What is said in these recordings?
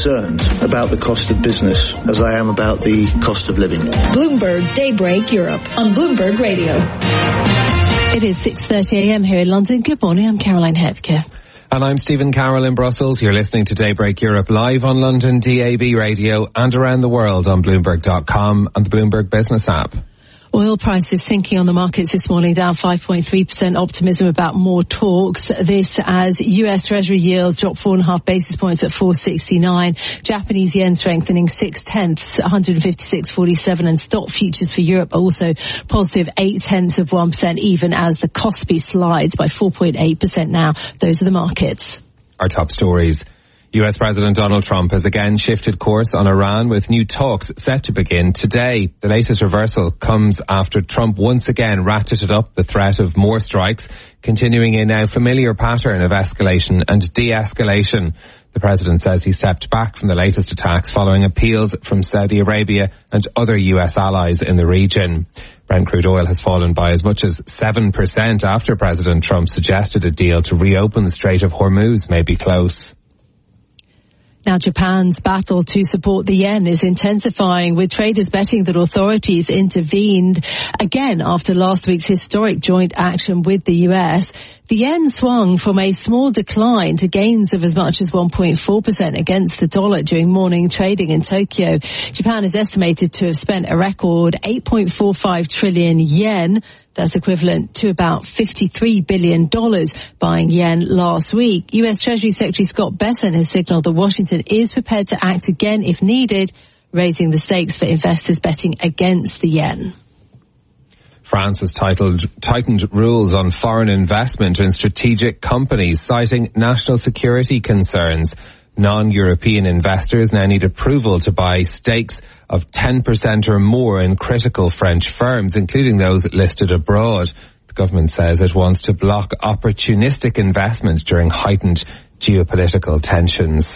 concerned about the cost of business as I am about the cost of living. Bloomberg Daybreak Europe on Bloomberg Radio. It is 6:30 a.m. here in London. Good morning, I'm Caroline Hepke. And I'm Stephen Carroll in Brussels. You're listening to Daybreak Europe live on London DAB radio and around the world on Bloomberg.com and the Bloomberg Business app. Oil prices sinking on the markets this morning, down 5.3%. Optimism about more talks. This as US Treasury yields dropped 4.5 basis points at 469. Japanese yen strengthening 0.6, 156.47, and stock futures for Europe are also positive 0.8%, even as the Kospi slides by 4.8% now. Those are the markets. Our top stories. US President Donald Trump has again shifted course on Iran, with new talks set to begin today. The latest reversal comes after Trump once again ratcheted up the threat of more strikes, continuing a now familiar pattern of escalation and de-escalation. The president says he stepped back from the latest attacks following appeals from Saudi Arabia and other US allies in the region. Brent crude oil has fallen by as much as 7% after President Trump suggested a deal to reopen the Strait of Hormuz may be close. Now, Japan's battle to support the yen is intensifying, with traders betting that authorities intervened again after last week's historic joint action with the US. The yen swung from a small decline to gains of as much as 1.4% against the dollar during morning trading in Tokyo. Japan is estimated to have spent a record 8.45 trillion yen. That's equivalent to about $53 billion buying yen last week. US Treasury Secretary Scott Bessent has signaled that Washington is prepared to act again if needed, raising the stakes for investors betting against the yen. France has tightened rules on foreign investment in strategic companies, citing national security concerns. Non-European investors now need approval to buy stakes of 10% or more in critical French firms, including those listed abroad. The government says it wants to block opportunistic investment during heightened geopolitical tensions.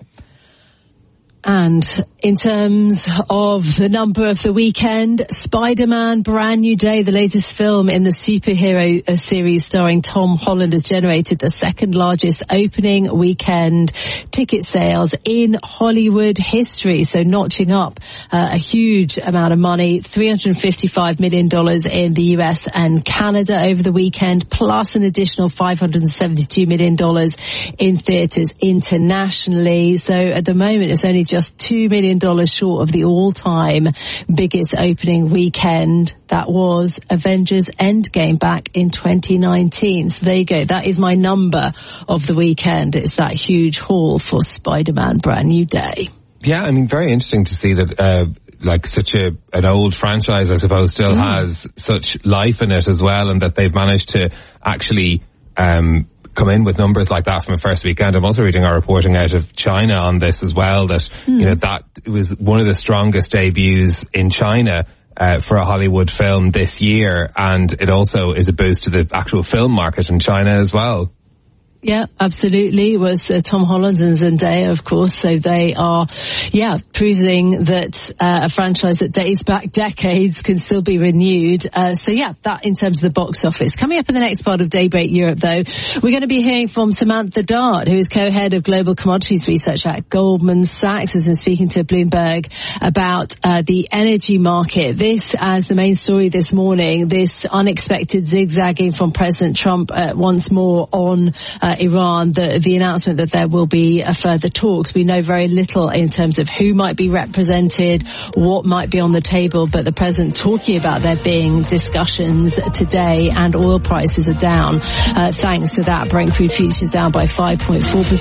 And in terms of the number of the weekend, Spider-Man Brand New Day, the latest film in the superhero series starring Tom Holland, has generated the second largest opening weekend ticket sales in Hollywood history. So notching up a huge amount of money, $355 million in the US and Canada over the weekend, plus an additional $572 million in theatres internationally. So at the moment, it's only just $2 million short of the all-time biggest opening weekend. That was Avengers Endgame back in 2019. So there you go. That is my number of the weekend. It's that huge haul for Spider-Man Brand New Day. Yeah, I mean, very interesting to see that like such an old franchise, I suppose, still has such life in it as well, and that they've managed to actually come in with numbers like that from a first weekend. I'm also reading our reporting out of China on this as well, that you know, that was one of the strongest debuts in China for a Hollywood film this year, and it also is a boost to the actual film market in China as well. Yeah, absolutely. It was Tom Holland and Zendaya, of course. So they are, proving that a franchise that dates back decades can still be renewed. That in terms of the box office. Coming up in the next part of Daybreak Europe, though, we're going to be hearing from Samantha Dart, who is co-head of Global Commodities Research at Goldman Sachs, has been speaking to Bloomberg about the energy market. This as the main story this morning, this unexpected zigzagging from President Trump once more on Iran, the announcement that there will be further talks. We know very little in terms of who might be represented, what might be on the table, but the president talking about there being discussions today, and oil prices are down. Thanks to that, Brent crude futures down by 5.4%,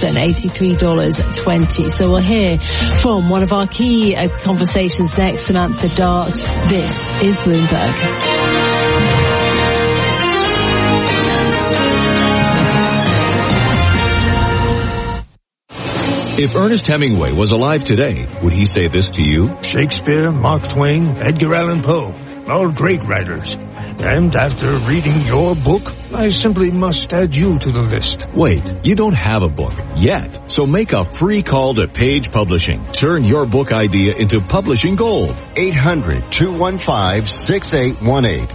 $83.20. So we'll hear from one of our key conversations next, Samantha Dart. This is Bloomberg. If Ernest Hemingway was alive today, would he say this to you? Shakespeare, Mark Twain, Edgar Allan Poe, all great writers. And after reading your book, I simply must add you to the list. Wait, you don't have a book yet. So make a free call to Page Publishing. Turn your book idea into publishing gold. 800-215-6818.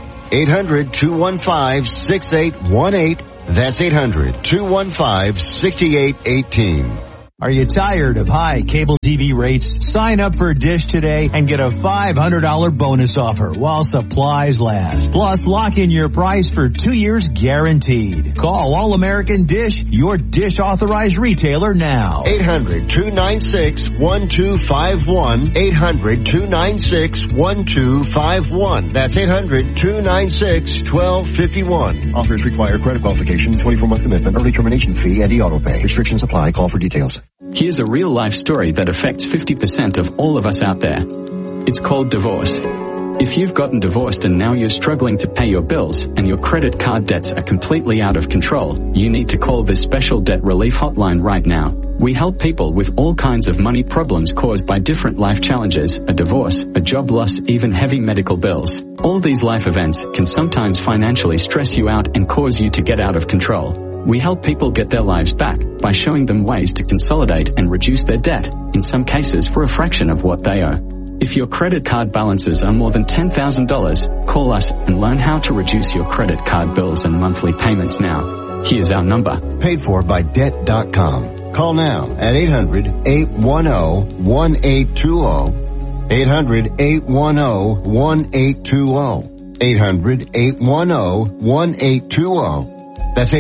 800-215-6818. That's 800-215-6818. Are you tired of high cable TV rates? Sign up for Dish today and get a $500 bonus offer while supplies last. Plus, lock in your price for 2 years guaranteed. Call All American Dish, your Dish authorized retailer now. 800-296-1251. 800-296-1251. That's 800-296-1251. Offers require credit qualification, 24-month commitment, early termination fee, and auto pay. Restrictions apply. Call for details. Here's a real-life story that affects 50% of all of us out there. It's called divorce. If you've gotten divorced and now you're struggling to pay your bills and your credit card debts are completely out of control, you need to call this special debt relief hotline right now. We help people with all kinds of money problems caused by different life challenges, a divorce, a job loss, even heavy medical bills. All these life events can sometimes financially stress you out and cause you to get out of control. We help people get their lives back by showing them ways to consolidate and reduce their debt, in some cases for a fraction of what they owe. If your credit card balances are more than $10,000, call us and learn how to reduce your credit card bills and monthly payments now. Here's our number. Paid for by Debt.com. Call now at 800-810-1820. 800-810-1820. 800-810-1820. That's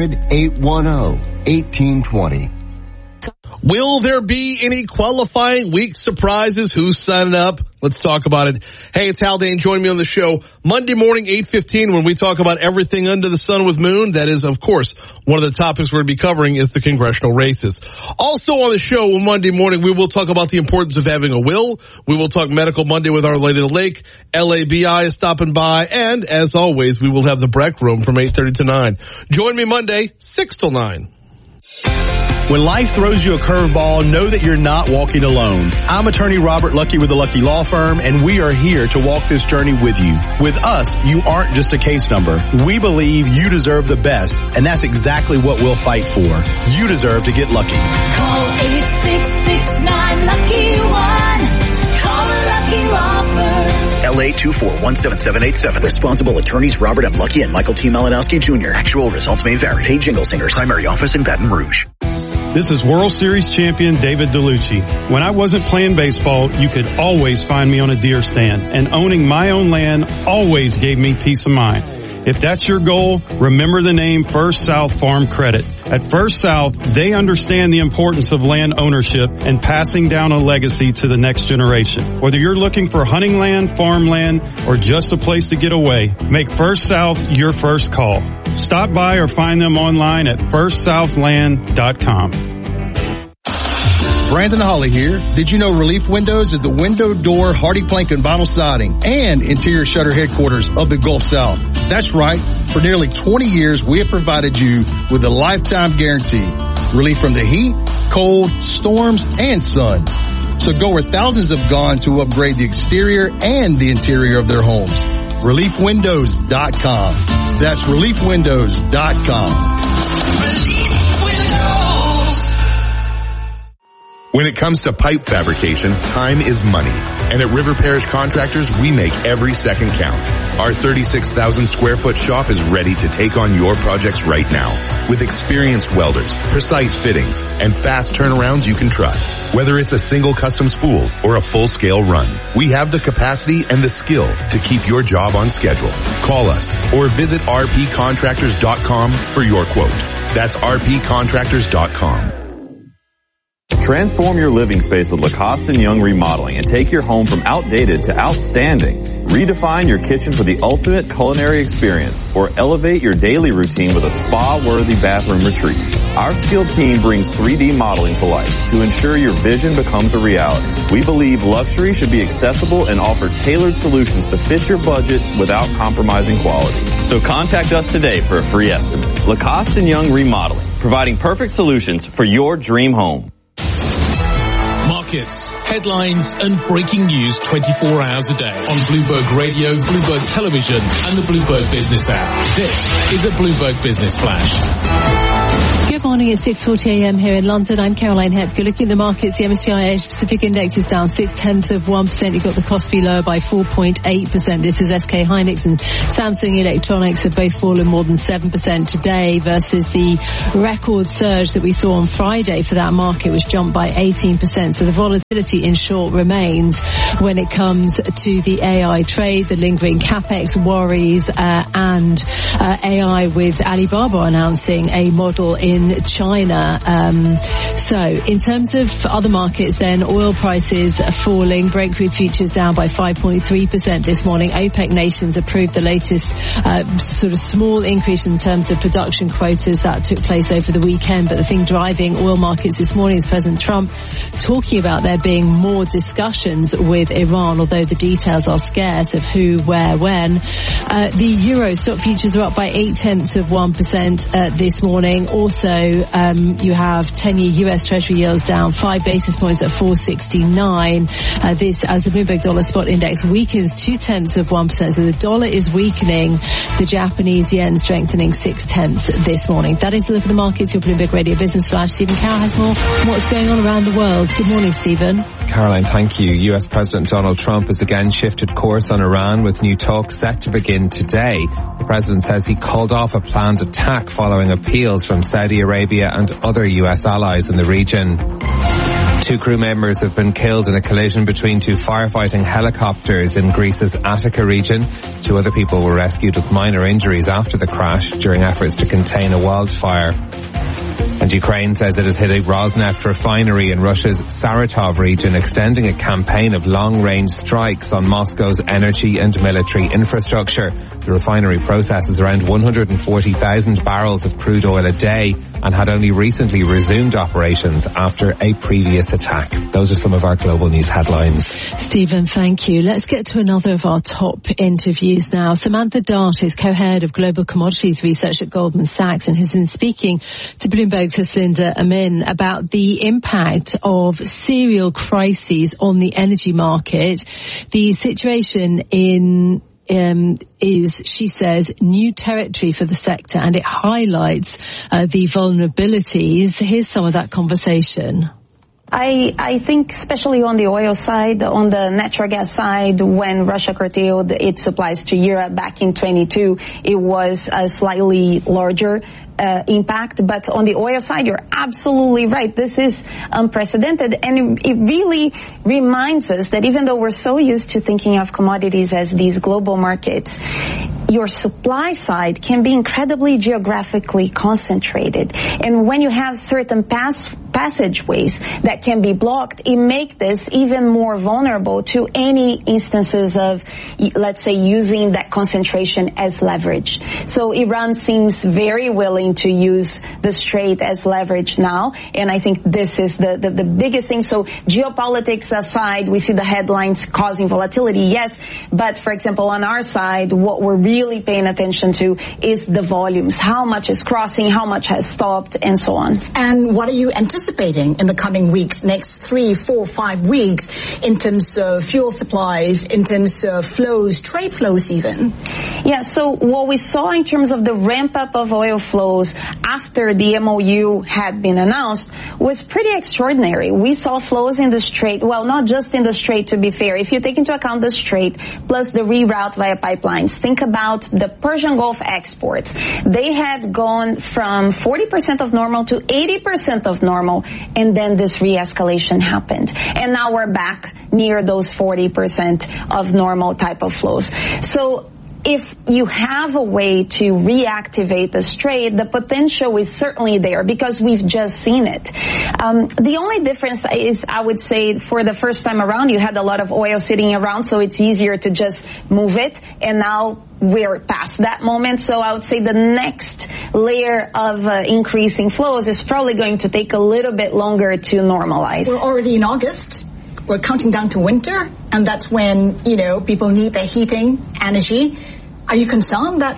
800-810-1820. Will there be any qualifying week surprises? Who's signing up? Let's talk about it. Hey, it's Haldane. Join me on the show Monday morning, 8:15, when we talk about everything under the sun with Moon. That is, of course, one of the topics we're going to be covering is the congressional races. Also on the show Monday morning, we will talk about the importance of having a will. We will talk Medical Monday with Our Lady of the Lake. LABI is stopping by. And, as always, we will have the Breck Room from 8:30 to 9. Join me Monday, 6 till 9. When life throws you a curveball, know that you're not walking alone. I'm attorney Robert Lucky with the Lucky Law Firm, and we are here to walk this journey with you. With us, you aren't just a case number. We believe you deserve the best, and that's exactly what we'll fight for. You deserve to get lucky. Call 866-9-LUCKY-1. Call the Lucky Law Firm. LA 2417787. Responsible attorneys Robert M. Lucky and Michael T. Malinowski Jr. Actual results may vary. Paid Jingle Singers. Primary office in Baton Rouge. This is World Series champion David DeLucci. When I wasn't playing baseball, you could always find me on a deer stand, and owning my own land always gave me peace of mind. If that's your goal, remember the name First South Farm Credit. At First South, they understand the importance of land ownership and passing down a legacy to the next generation. Whether you're looking for hunting land, farmland, or just a place to get away, make First South your first call. Stop by or find them online at firstsouthland.com. Brandon Holly here. Did you know Relief Windows is the window, door, hardy plank, and vinyl siding and interior shutter headquarters of the Gulf South? That's right. For nearly 20 years, we have provided you with a lifetime guarantee. Relief from the heat, cold, storms, and sun. So go where thousands have gone to upgrade the exterior and the interior of their homes. ReliefWindows.com. That's ReliefWindows.com. When it comes to pipe fabrication, time is money. And at River Parish Contractors, we make every second count. Our 36,000 square foot shop is ready to take on your projects right now. With experienced welders, precise fittings, and fast turnarounds you can trust. Whether it's a single custom spool or a full-scale run, we have the capacity and the skill to keep your job on schedule. Call us or visit rpcontractors.com for your quote. That's rpcontractors.com. Transform your living space with Lacoste & Young Remodeling and take your home from outdated to outstanding. Redefine your kitchen for the ultimate culinary experience or elevate your daily routine with a spa-worthy bathroom retreat. Our skilled team brings 3D modeling to life to ensure your vision becomes a reality. We believe luxury should be accessible and offer tailored solutions to fit your budget without compromising quality. So contact us today for a free estimate. Lacoste & Young Remodeling, providing perfect solutions for your dream home. markets, headlines and breaking news 24 hours a day on Bloomberg Radio, Bloomberg Television and the Bloomberg Business app. This is a Bloomberg Business Flash. Good morning, it's 6:40 a.m. here in London. I'm Caroline Hepker. Looking at the markets, the MSCI Asia Pacific Index is down 0.6%. You've got the Kospi lower by 4.8%. This is SK Hynix and Samsung Electronics have both fallen more than 7% today versus the record surge that we saw on Friday for that market, which jumped by 18%. So the volatility, in short, remains when it comes to the AI trade, the lingering capex worries, and AI with Alibaba announcing a model in China. So in terms of other markets then, oil prices are falling. Brent crude futures down by 5.3% this morning. OPEC nations approved the latest sort of small increase in terms of production quotas that took place over the weekend. But the thing driving oil markets this morning is President Trump talking about there being more discussions with Iran, although the details are scarce of who, where, when. The Euro stock futures are up by 0.8% this morning. Also, you have 10-year US Treasury yields down 5 basis points at 469. This as the Bloomberg Dollar Spot Index weakens 0.2%. So the dollar is weakening. The Japanese yen strengthening 0.6 this morning. That is the look at the markets. Your Bloomberg Radio Business Flash. Stephen Carroll has more on what's going on around the world. Good morning, Stephen. Caroline, thank you. US President Donald Trump has again shifted course on Iran with new talks set to begin today. The president says he called off a planned attack following appeals from Saudi Arabia and other US allies in the region. 2 crew members have been killed in a collision between 2 firefighting helicopters in Greece's Attica region. 2 other people were rescued with minor injuries after the crash during efforts to contain a wildfire. And Ukraine says it has hit a Rosneft refinery in Russia's Saratov region, extending a campaign of long-range strikes on Moscow's energy and military infrastructure. The refinery processes around 140,000 barrels of crude oil a day and had only recently resumed operations after a previous attack. Those are some of our global news headlines. Stephen, thank you. Let's get to another of our top interviews now. Samantha Dart is co-head of Global Commodities Research at Goldman Sachs and has been speaking to Bloomberg's Haslinda Amin about the impact of serial crises on the energy market. The situation is, she says, new territory for the sector, and it highlights the vulnerabilities. Here's some of that conversation. I think especially on the oil side, on the natural gas side, when Russia curtailed its supplies to Europe back in 22, it was a slightly larger impact. But on the oil side, you're absolutely right. This is unprecedented. And it really reminds us that even though we're so used to thinking of commodities as these global markets, your supply side can be incredibly geographically concentrated. And when you have certain passageways that can be blocked, it makes this even more vulnerable to any instances of, let's say, using that concentration as leverage. So Iran seems very willing to use the Strait as leverage now, and I think this is the biggest thing. So geopolitics aside, we see the headlines causing volatility, yes, but for example, on our side, what we're really paying attention to is the volumes, how much is crossing, how much has stopped, and so on. And what are you anticipating in the coming weeks, next 3, 4, 5 weeks, in terms of fuel supplies, in terms of flows, trade flows even? Yeah, so what we saw in terms of the ramp up of oil flows after the MOU had been announced was pretty extraordinary. We saw flows in the Strait, well, not just in the Strait, to be fair. If you take into account the Strait plus the reroute via pipelines, think about the Persian Gulf exports. They had gone from 40% of normal to 80% of normal, and then this re-escalation happened. And now we're back near those 40% of normal type of flows. So if you have a way to reactivate the Strait, the potential is certainly there because we've just seen it. The only difference is, I would say, for the first time around, you had a lot of oil sitting around, so it's easier to just move it. And now we're past that moment. So I would say the next layer of increasing flows is probably going to take a little bit longer to normalize. We're already in August. We're counting down to winter, and that's when, people need their heating, energy. Are you concerned that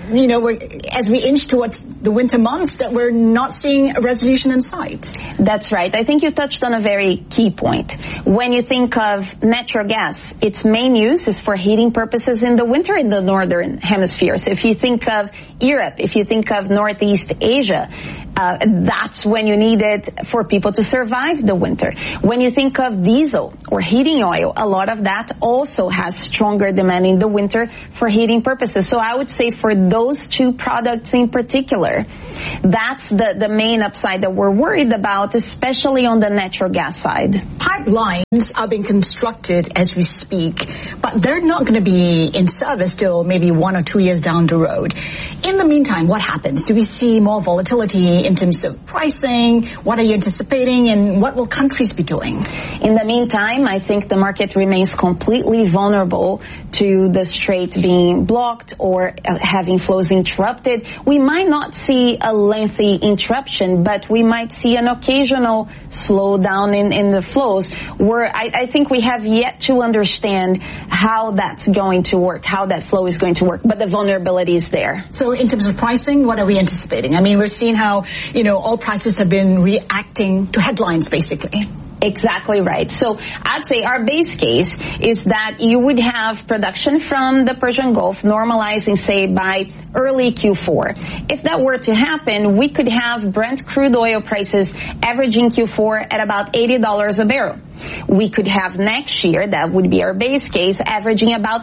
as we inch towards the winter months, that we're not seeing a resolution in sight. That's right. I think you touched on a very key point. When you think of natural gas, its main use is for heating purposes in the winter in the northern hemisphere. So if you think of Europe, if you think of Northeast Asia, that's when you need it for people to survive the winter. When you think of diesel or heating oil, a lot of that also has stronger demand in the winter for heating purposes. So I would say for those two products in particular, that's the main upside that we're worried about, especially on the natural gas side. Pipelines are being constructed as we speak, but they're not going to be in service till maybe 1 or 2 years down the road. In the meantime, what happens? Do we see more volatility in terms of pricing? What are you anticipating, and what will countries be doing? In the meantime, I think the market remains completely vulnerable to the strait being blocked or having flows interrupted. We might not see a lengthy interruption, but we might see an occasional slowdown in the flows, where I think we have yet to understand how that's going to work, how that flow is going to work, but the vulnerability is there. So in terms of pricing, what are we anticipating? I mean, we're seeing how, all prices have been reacting to headlines, basically. Exactly right. So I'd say our base case is that you would have production from the Persian Gulf normalizing, say, by early Q4. If that were to happen, we could have Brent crude oil prices averaging Q4 at about $80 a barrel. We could have next year, that would be our base case, averaging about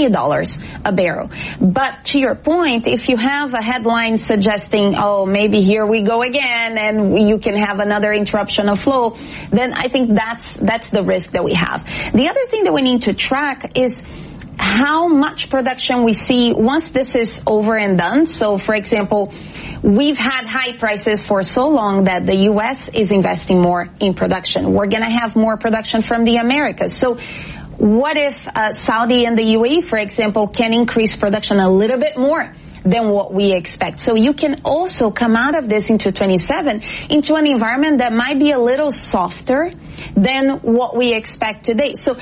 $70 a barrel. But to your point, if you have a headline suggesting, maybe here we go again, and you can have another interruption of flow, then I think that's the risk that we have. The other thing that we need to track is how much production we see once this is over and done. So, for example, we've had high prices for so long that the U.S. is investing more in production. We're going to have more production from the Americas. So what if Saudi and the UAE, for example, can increase production a little bit more than what we expect? So you can also come out of this into 27 into an environment that might be a little softer than what we expect today. So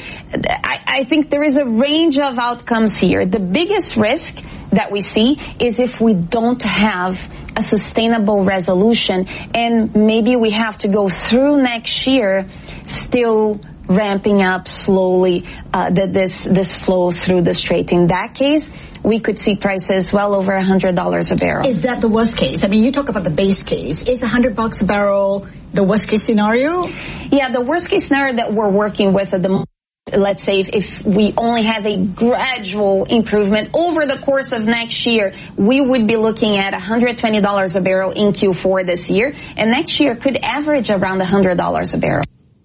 I think there is a range of outcomes here. The biggest risk that we see is if we don't have a sustainable resolution, and maybe we have to go through next year still ramping up slowly this flow through the strait. In that case, we could see prices well over $100 a barrel. Is that the worst case? I mean, you talk about the base case. Is $100 a barrel the worst case scenario? Yeah, the worst case scenario that we're working with at the moment, let's say if we only have a gradual improvement over the course of next year, we would be looking at $120 a barrel in Q4 this year, and next year could average around $100 a barrel.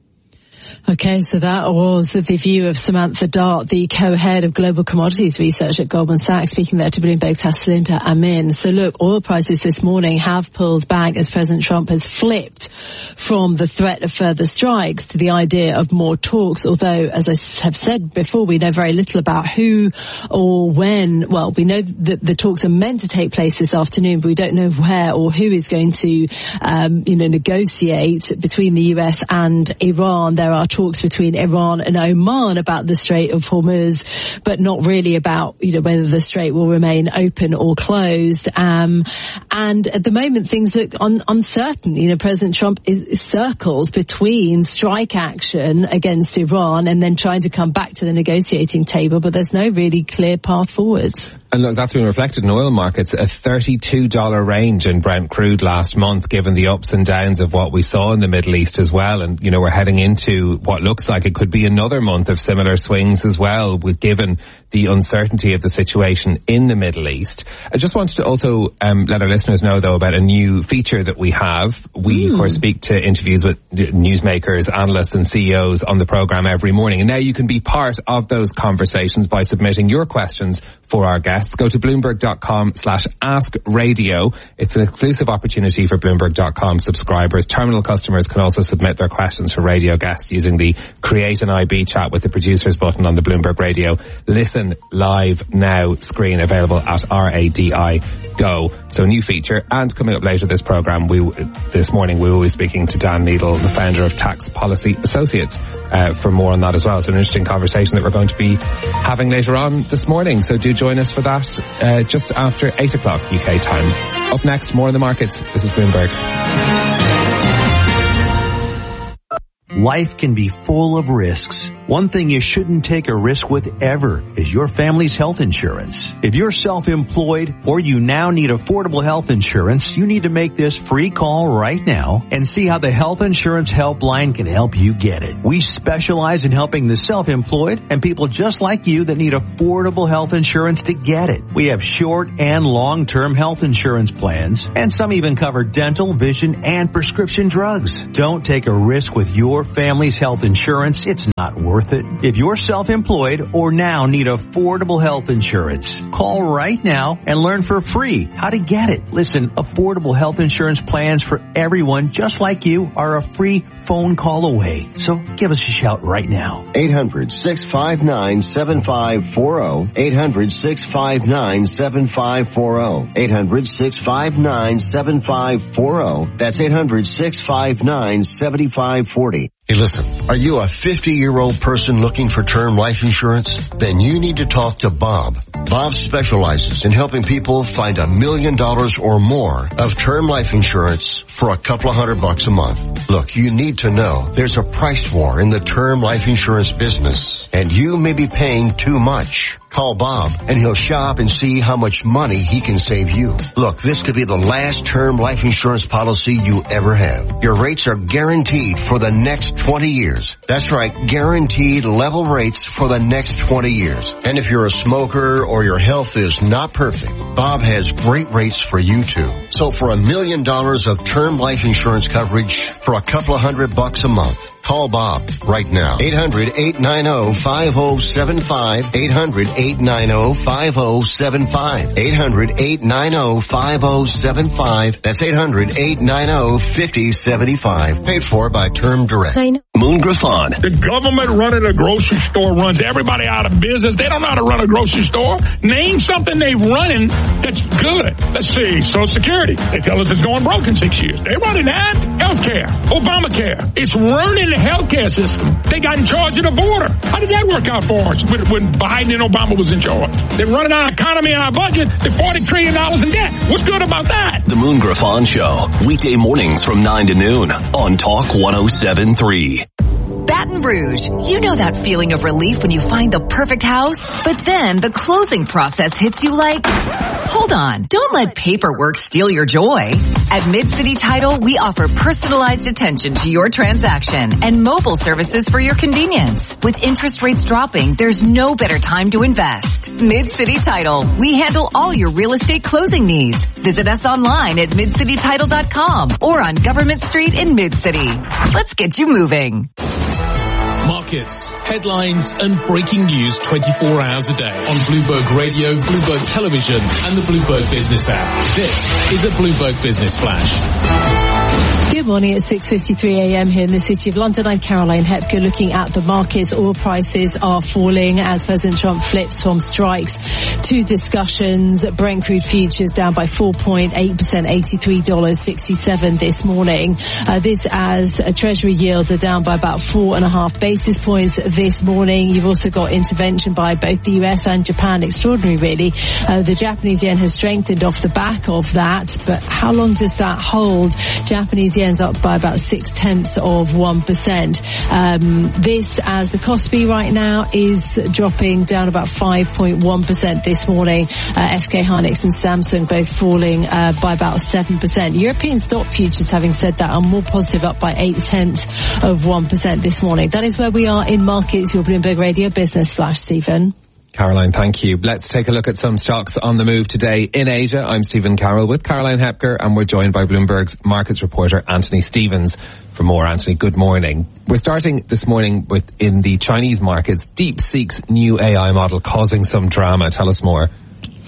Okay, so that was the view of Samantha Dart, the co-head of global commodities research at Goldman Sachs, speaking there to Bloomberg's Haslinda Amin. So look, oil prices this morning have pulled back as President Trump has flipped from the threat of further strikes to the idea of more talks, although, as I have said before, we know very little about who or when. Well, we know that the talks are meant to take place this afternoon, but we don't know where or who is going to, negotiate between the US and Iran. There are talks between Iran and Oman about the Strait of Hormuz, but not really about, whether the strait will remain open or closed. And at the moment, things look uncertain. President Trump circles between strike action against Iran and then trying to come back to the negotiating table, but there's no really clear path forwards. And look, that's been reflected in oil markets, a $32 range in Brent crude last month, given the ups and downs of what we saw in the Middle East as well. And, we're heading into what looks like it could be another month of similar swings as well, given the uncertainty of the situation in the Middle East. I just wanted to also let our listeners know, though, about a new feature that we have. We, of course, speak to interviews with newsmakers, analysts and CEOs on the program every morning. And now you can be part of those conversations by submitting your questions for our guests. Go to Bloomberg.com/AskRadio. It's an exclusive opportunity for Bloomberg.com subscribers. Terminal customers can also submit their questions for radio guests using using the Create an IB chat with the producers button on the Bloomberg Radio Listen Live Now screen, available at RADI Go. So new feature. And coming up later this programme, this morning we will be speaking to Dan Needle, the founder of Tax Policy Associates, for more on that as well. So an interesting conversation that we're going to be having later on this morning. So do join us for that just after 8 o'clock UK time. Up next, more in the markets. This is Bloomberg. Life can be full of risks. One thing you shouldn't take a risk with ever is your family's health insurance. If you're self-employed or you now need affordable health insurance, you need to make this free call right now and see how the Health Insurance Helpline can help you get it. We specialize in helping the self-employed and people just like you that need affordable health insurance to get it. We have short and long-term health insurance plans, and some even cover dental, vision, and prescription drugs. Don't take a risk with your family's health insurance. It's not worth it. If you're self-employed or now need affordable health insurance, call right now and learn for free how to get it. Listen, affordable health insurance plans for everyone just like you are a free phone call away. So give us a shout right now. 800-659-7540. 800-659-7540. 800-659-7540. That's 800-659-7540. Hey, listen, are you a 50-year-old person looking for term life insurance? Then you need to talk to Bob. Bob specializes in helping people find $1 million or more of term life insurance for a couple of $100 a month. Look, you need to know there's a price war in the term life insurance business, and you may be paying too much. Call Bob, and he'll shop and see how much money he can save you. Look, this could be the last term life insurance policy you ever have. Your rates are guaranteed for the next 20 years. That's right, guaranteed level rates for the next 20 years. And if you're a smoker or your health is not perfect, Bob has great rates for you too. So for $1 million of term life insurance coverage for a couple of $100 a month, call Bob right now. 800-890-5075. 800-890-5075. 800-890-5075. That's 800-890-5075. Paid for by Term Direct. Moon Griffon. The government running a grocery store runs everybody out of business. They don't know how to run a grocery store. Name something they've running that's good. Let's see. Social Security. They tell us it's going broke in 6 years. They're running that. Healthcare. Obamacare. It's running the healthcare system. They got in charge of the border. How did that work out for us when Biden and Obama was in charge? They're running our economy and our budget. They're $40 trillion in debt. What's good about that? The Moon Griffon Show. Weekday mornings from 9 to noon on Talk 107.3. Baton Rouge. You know that feeling of relief when you find the perfect house, but then the closing process hits you like, hold on, don't let paperwork steal your joy. At Mid-City Title, we offer personalized attention to your transaction and mobile services for your convenience. With interest rates dropping, there's no better time to invest. Mid-City Title. We handle all your real estate closing needs. Visit us online at midcitytitle.com or on Government Street in Mid-City. Let's get you moving. Markets, headlines and breaking news 24 hours a day on Bloomberg Radio, Bloomberg Television and the Bloomberg Business app. This is a Bloomberg Business Flash. Good morning. It's 6:53 a.m. here in the City of London. I'm Caroline Hepker looking at the markets. Oil prices are falling as President Trump flips from strikes to discussions. Brent crude futures down by 4.8%, $83.67 this morning. This as Treasury yields are down by about 4.5 basis points this morning. You've also got intervention by both the US and Japan. Extraordinary, really. The Japanese yen has strengthened off the back of that, but how long does that hold? Japanese yen's up by about 0.6%. This as the Kospi right now is dropping down about 5.1% this morning. SK Hynix and Samsung both falling by about 7%. European stock futures, having said that, are more positive, up by 0.8% this morning. That is where we are in markets. Your Bloomberg Radio Business Flash, Stephen. Caroline, thank you. Let's take a look at some stocks on the move today in Asia. I'm Stephen Carroll with Caroline Hepker, and we're joined by Bloomberg's markets reporter Anthony Stevens for more. Anthony, good morning. We're starting this morning in the Chinese markets. DeepSeek's new AI model causing some drama. Tell us more.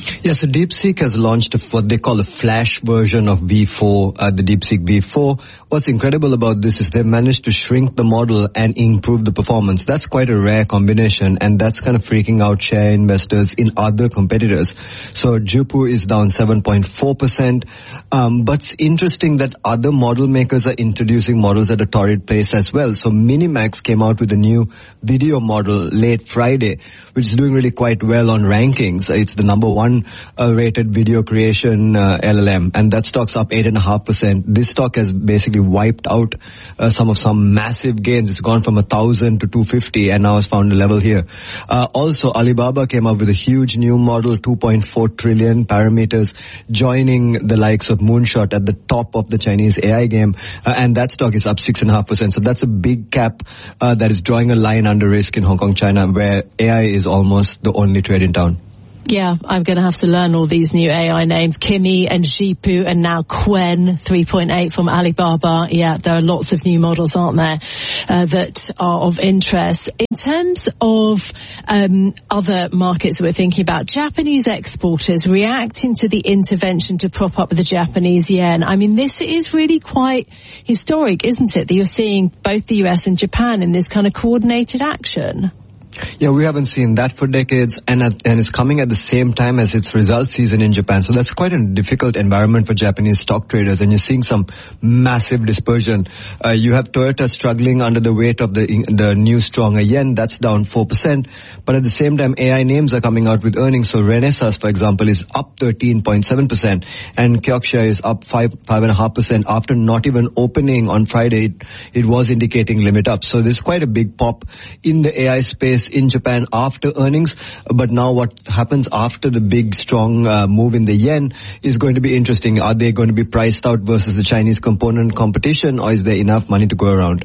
Yeah, so DeepSeek has launched what they call a flash version of V4, the DeepSeek V4. What's incredible about this is they've managed to shrink the model and improve the performance. That's quite a rare combination, and that's kind of freaking out share investors in other competitors. So Jupu is down 7.4%. But it's interesting that other model makers are introducing models at a torrid pace as well. So Minimax came out with a new video model late Friday, which is doing really quite well on rankings. It's the number one rated video creation LLM, and that stock's up 8.5%. This stock has basically wiped out some massive gains. It's gone from 1,000 to 250 and now has found a level here. Also, Alibaba came up with a huge new model, 2.4 trillion parameters, joining the likes of Moonshot at the top of the Chinese AI game, and that stock is up 6.5%. So that's a big cap that is drawing a line under risk in Hong Kong, China, where AI is almost the only trade in town. Yeah, I'm going to have to learn all these new AI names. Kimi and Jipu and now Qwen 3.8 from Alibaba. Yeah, there are lots of new models, aren't there, that are of interest. In terms of other markets that we're thinking about, Japanese exporters reacting to the intervention to prop up the Japanese yen. I mean, this is really quite historic, isn't it, that you're seeing both the US and Japan in this kind of coordinated action? Yeah, we haven't seen that for decades, and it's coming at the same time as its results season in Japan. So that's quite a difficult environment for Japanese stock traders, and you're seeing some massive dispersion. You have Toyota struggling under the weight of the new stronger yen. That's down 4%. But at the same time, AI names are coming out with earnings. So Renesas, for example, is up 13.7%, and Kioxia is up 5.5% after not even opening on Friday. It was indicating limit up. So there's quite a big pop in the AI space in Japan after earnings, but now what happens after the big strong move in the yen is going to be interesting. Are they going to be priced out versus the Chinese component competition, or is there enough money to go around?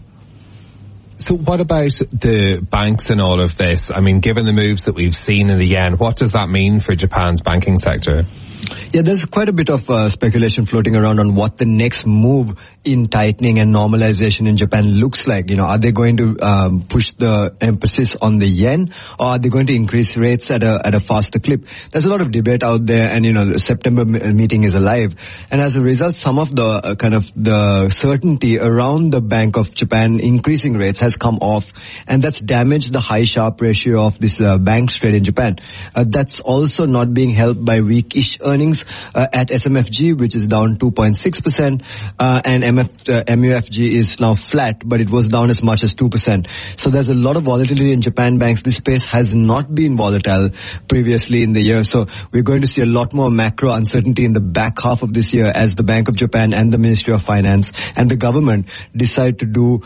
So what about the banks in all of this? I mean, given the moves that we've seen in the yen, what does that mean for Japan's banking sector? Yeah, there's quite a bit of speculation floating around on what the next move in tightening and normalization in Japan looks like. You know, are they going to push the emphasis on the yen, or are they going to increase rates at a faster clip? There's a lot of debate out there, and you know, the September meeting is alive, and as a result, some of the kind of the certainty around the Bank of Japan increasing rates has come off, and that's damaged the high Sharpe ratio of this banks trade in Japan. That's also not being helped by weakish earnings at SMFG, which is down 2.6%, and MUFG is now flat, but it was down as much as 2%. So there's a lot of volatility in Japan banks. This space has not been volatile previously in the year, so we're going to see a lot more macro uncertainty in the back half of this year as the Bank of Japan and the Ministry of Finance and the government decide to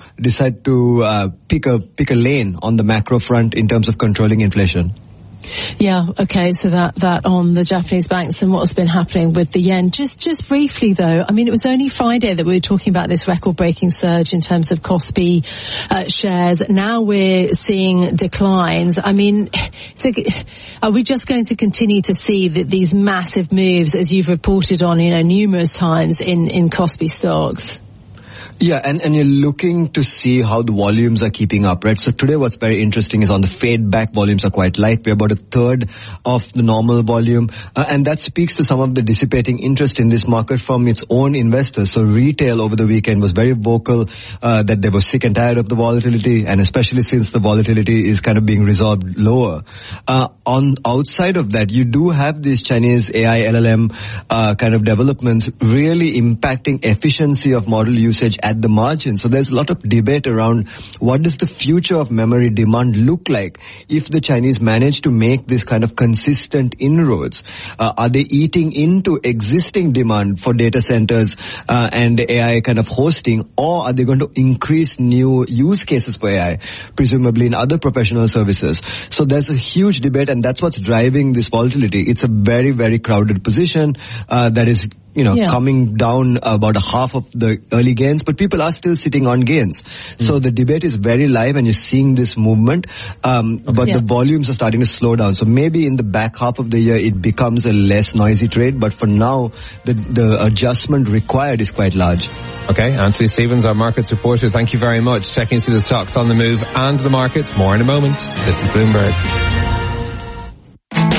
pick a lane on the macro front in terms of controlling inflation. Yeah, okay, so that on the Japanese banks and what's been happening with the yen. Just briefly though, I mean, it was only Friday that we were talking about this record-breaking surge in terms of KOSPI shares. Now we're seeing declines. I mean, so are we just going to continue to see these massive moves, as you've reported on, you know, numerous times in KOSPI stocks? Yeah, and you're looking to see how the volumes are keeping up, right? So today what's very interesting is on the fade back, volumes are quite light. We're about a third of the normal volume. And that speaks to some of the dissipating interest in this market from its own investors. So retail over the weekend was very vocal that they were sick and tired of the volatility, and especially since the volatility is kind of being resolved lower. On outside of that, you do have these Chinese AI LLM kind of developments really impacting efficiency of model usage at the margin. So there's a lot of debate around what does the future of memory demand look like if the Chinese manage to make this kind of consistent inroads. Are they eating into existing demand for data centers and AI kind of hosting, or are they going to increase new use cases for AI, presumably in other professional services? So there's a huge debate, and that's what's driving this volatility. It's a very, very crowded position that is coming down about a half of the early gains, but people are still sitting on gains. So the debate is very live, and you're seeing this movement, but the volumes are starting to slow down. So maybe in the back half of the year, it becomes a less noisy trade, but for now, the adjustment required is quite large. Okay, Anthony Stevens, our markets reporter, thank you very much. Checking through the stocks on the move and the markets. More in a moment. This is Bloomberg.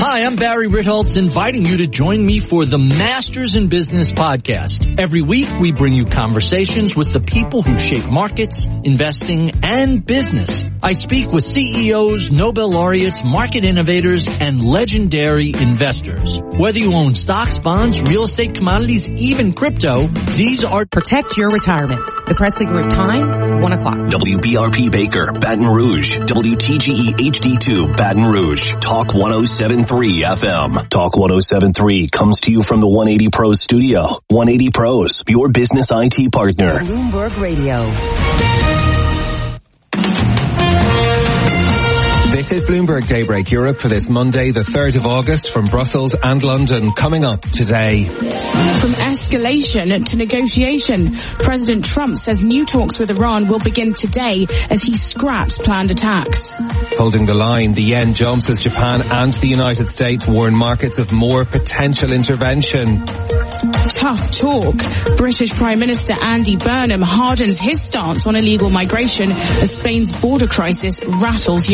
Hi, I'm Barry Ritholtz, inviting you to join me for the Masters in Business podcast. Every week, we bring you conversations with the people who shape markets, investing, and business. I speak with CEOs, Nobel laureates, market innovators, and legendary investors. Whether you own stocks, bonds, real estate, commodities, even crypto, these are... Protect your retirement. The Presley Group time, 1 o'clock. WBRP Baker, Baton Rouge. WTGE HD2, Baton Rouge. Talk 107.3 FM. Talk 107.3 comes to you from the 180 Pros studio. 180 Pros, your business IT partner. Bloomberg Radio. This is Bloomberg Daybreak Europe for this Monday, the 3rd of August, from Brussels and London. Coming up today. From escalation to negotiation, President Trump says new talks with Iran will begin today as he scraps planned attacks. Holding the line, the yen jumps as Japan and the United States warn markets of more potential intervention. Tough talk. British Prime Minister Andy Burnham hardens his stance on illegal migration as Spain's border crisis rattles Europe.